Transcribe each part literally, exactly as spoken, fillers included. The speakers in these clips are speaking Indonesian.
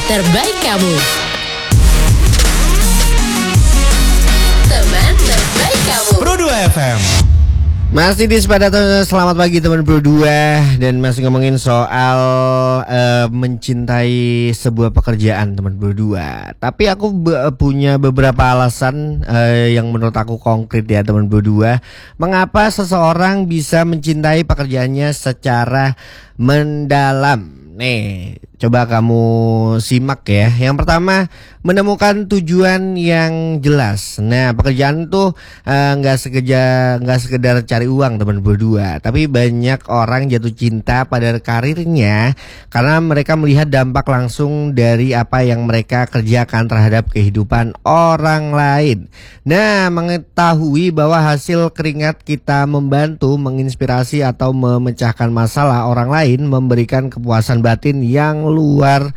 terbaik kamu. Teman terbaik kamu. Pro dua F M. Masih di Sepadat, selamat pagi teman Pro dua. Dan masih ngomongin soal uh, mencintai sebuah pekerjaan teman Pro dua. Tapi aku be- punya beberapa alasan uh, yang menurut aku konkret ya teman Pro dua. Mengapa seseorang bisa mencintai pekerjaannya secara mendalam? Nih, coba kamu simak ya. Yang pertama, menemukan tujuan yang jelas. Nah, pekerjaan tuh nggak uh, sekedar nggak sekedar cari uang teman berdua, tapi banyak orang jatuh cinta pada karirnya karena mereka melihat dampak langsung dari apa yang mereka kerjakan terhadap kehidupan orang lain. Nah, mengetahui bahwa hasil keringat kita membantu, menginspirasi atau memecahkan masalah orang lain memberikan kepuasan batin yang luar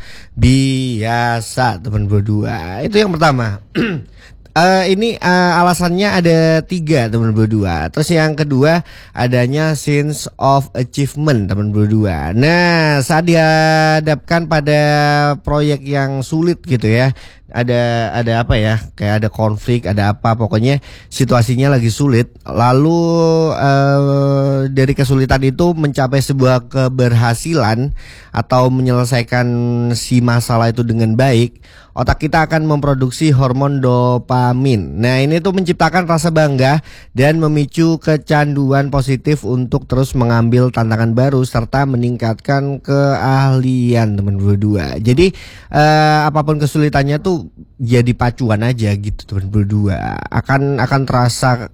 biasa teman berdua. Itu yang pertama. Uh, ini uh, alasannya ada tiga teman berdua. Terus yang kedua adanya sense of achievement teman berdua. Nah, saat dihadapkan pada proyek yang sulit gitu ya, ada ada apa ya, kayak ada konflik, ada apa, pokoknya situasinya lagi sulit. Lalu uh, dari kesulitan itu mencapai sebuah keberhasilan atau menyelesaikan si masalah itu dengan baik, otak kita akan memproduksi hormon dopamin. Nah, ini tuh menciptakan rasa bangga dan memicu kecanduan positif untuk terus mengambil tantangan baru serta meningkatkan keahlian teman berdua. Jadi uh, apapun kesulitannya tuh jadi pacuan aja gitu teman berdua. Akan akan terasa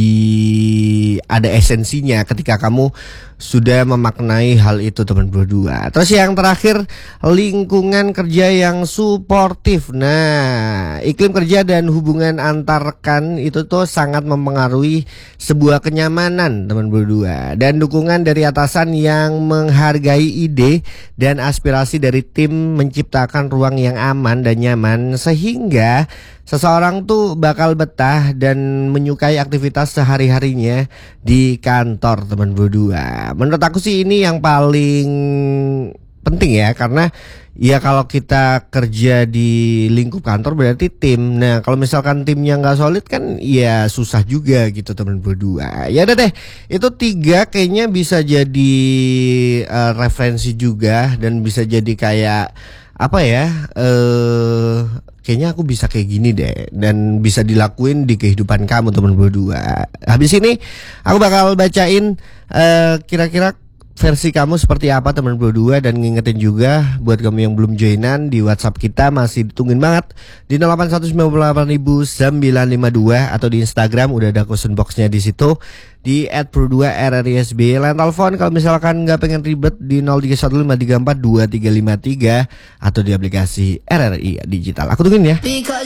lebih ada esensinya ketika kamu sudah memaknai hal itu teman berdua. Terus yang terakhir, lingkungan kerja yang suportif. Nah, iklim kerja dan hubungan antar rekan itu tuh sangat mempengaruhi sebuah kenyamanan teman berdua. Dan dukungan dari atasan yang menghargai ide dan aspirasi dari tim menciptakan ruang yang aman dan nyaman sehingga seseorang tuh bakal betah dan menyukai aktivitas sehari-harinya di kantor teman berdua. Menurut aku sih ini yang paling penting ya, karena ya kalau kita kerja di lingkup kantor berarti tim. Nah, kalau misalkan timnya nggak solid kan ya susah juga gitu teman berdua. Ya udah deh, itu tiga kayaknya bisa jadi uh, referensi juga dan bisa jadi kayak apa ya, eh kayaknya aku bisa kayak gini deh dan bisa dilakuin di kehidupan kamu teman berdua. Habis ini aku bakal bacain uh, kira-kira versi kamu seperti apa teman berdua, dan ngingetin juga buat kamu yang belum joinan di WhatsApp kita masih ditungguin banget di nol delapan satu sembilan delapan sembilan lima dua atau di Instagram udah ada question boxnya di situ di et pro dua r r i s b. Line telepon kalau misalkan nggak pengen ribet di nol tiga satu lima tiga empat dua tiga lima tiga atau di aplikasi R R I Digital. Aku tungguin ya.